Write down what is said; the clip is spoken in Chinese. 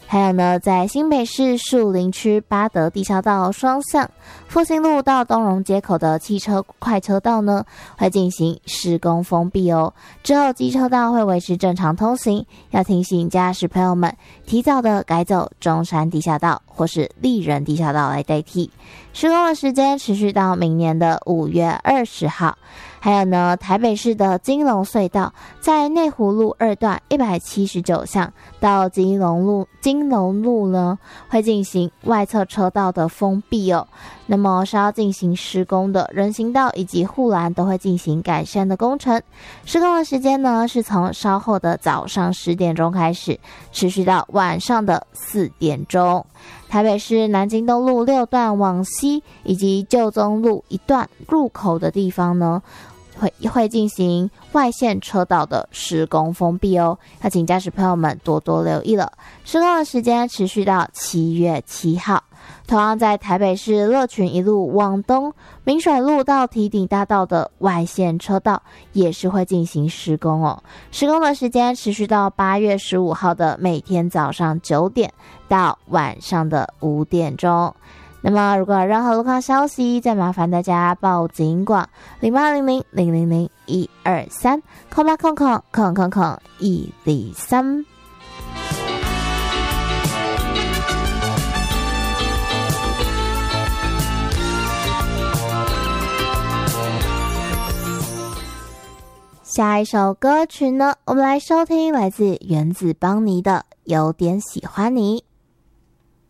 还有呢，在新北市树林区八德地下道双向复兴路到东荣街口的汽车快车道呢，会进行施工封闭哦。之后机车道会维持正常通行，要提醒驾驶朋友们提早的改走中山地下道或是丽人地下道来代替。施工的时间持续到明年的5月20号。还有呢，台北市的金龙隧道在内湖路2段179巷到金龙路呢，会进行外侧车道的封闭哦。那么是要进行施工的人行道以及护栏都会进行改善的工程。施工的时间呢，是从稍后的早上10点钟开始，持续到晚上的4点钟。台北市南京东路6段往西以及旧宗路1段入口的地方呢，会进行外线车道的施工封闭哦，要请驾驶朋友们多多留意了。施工的时间持续到7月7号。同样在台北市乐群一路往东，明水路到堤顶大道的外线车道也是会进行施工哦。施工的时间持续到8月15号的每天早上9点到晚上的5点钟。那么如果有任何路况消息，再麻烦大家报警广0800000123 0800000103。下一首歌曲呢，我们来收听来自原子邦尼的《有点喜欢你》。